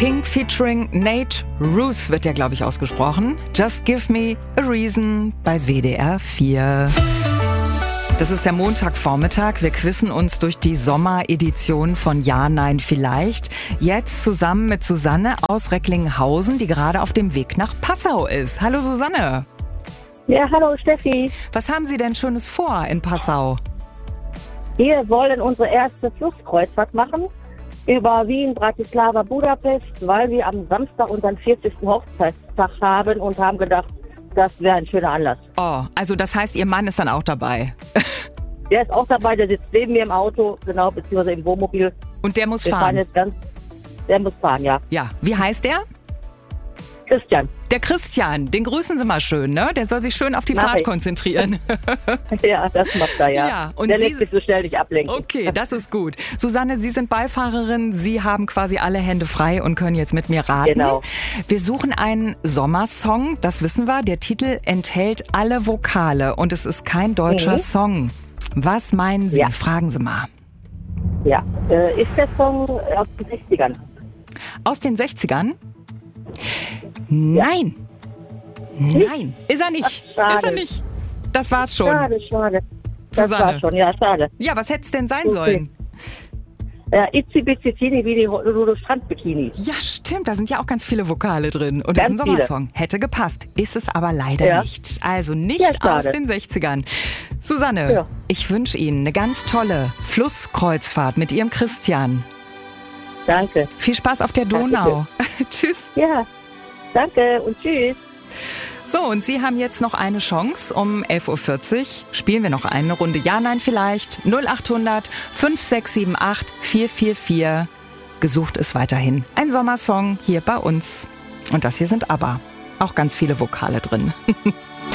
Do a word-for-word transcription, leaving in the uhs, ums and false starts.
Pink featuring Nate Ruess wird ja, glaube ich, ausgesprochen. Just Give Me a Reason bei W D R vier. Das ist der Montagvormittag. Wir quizzen uns durch die Sommeredition von Ja, Nein, Vielleicht. Jetzt zusammen mit Susanne aus Recklinghausen, die gerade auf dem Weg nach Passau ist. Hallo Susanne. Ja, hallo Steffi. Was haben Sie denn Schönes vor in Passau? Wir wollen unsere erste Flusskreuzfahrt machen über Wien, Bratislava, Budapest, weil wir am Samstag unseren vierzigsten Hochzeitstag haben und haben gedacht, das wäre ein schöner Anlass. Oh, also das heißt, Ihr Mann ist dann auch dabei? Der ist auch dabei, der sitzt neben mir im Auto, genau, beziehungsweise im Wohnmobil. Und der muss wir fahren? fahren jetzt ganz, der muss fahren, ja. Ja, wie heißt der? Christian. Der Christian, den grüßen Sie mal schön, ne? Der soll sich schön auf die Mach Fahrt ich. konzentrieren. Ja, das macht er, ja. Ja, und der Sie lässt sich so schnell nicht ablenken. Okay, das ist gut. Susanne, Sie sind Beifahrerin. Sie haben quasi alle Hände frei und können jetzt mit mir raten. Genau. Wir suchen einen Sommersong, das wissen wir. Der Titel enthält alle Vokale und es ist kein deutscher Mhm. Song. Was meinen Sie? Ja. Fragen Sie mal. Ja, äh, ist der Song aus den sechzigern? Aus den sechzigern? Nein. Nein, ist er nicht. Ach, schade. Ist er nicht. Das war's schon. Schade, schade. Das Susanne. war schon, ja, schade. Ja, was hätte es denn sein Okay. sollen? Ja, Itzi Bitzi Tini wie die Rudolf Strandbikini. Ja, stimmt, da sind ja auch ganz viele Vokale drin. Und Ganz das ist ein viele. Sommersong. Hätte gepasst, ist es aber leider Ja. nicht. Also nicht Ja, aus schade. den sechzigern. Susanne, Ja. ich wünsche Ihnen eine ganz tolle Flusskreuzfahrt mit Ihrem Christian. Danke. Viel Spaß auf der Donau. Tschüss. Ja, danke und tschüss. So, und Sie haben jetzt noch eine Chance. Um elf Uhr vierzig spielen wir noch eine Runde Ja, Nein, Vielleicht. null acht hundert fünf sechs sieben acht vier vier vier. Gesucht ist weiterhin ein Sommersong hier bei uns. Und das hier sind ABBA. Auch ganz viele Vokale drin.